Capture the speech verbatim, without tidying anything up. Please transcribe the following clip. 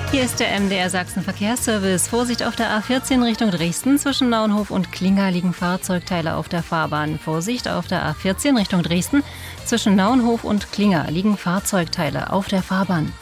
Hier ist der M D R Sachsen Verkehrsservice. Vorsicht auf der A vierzehn Richtung Dresden. Zwischen Naunhof und Klinga liegen Fahrzeugteile auf der Fahrbahn. Vorsicht auf der A vierzehn Richtung Dresden. Zwischen Naunhof und Klinga liegen Fahrzeugteile auf der Fahrbahn.